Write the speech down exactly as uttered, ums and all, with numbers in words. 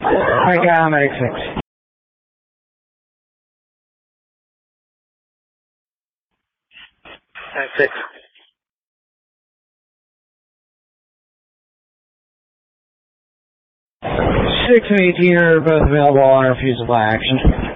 I got him at six. At six. Six and eighteen are both available on refusal action.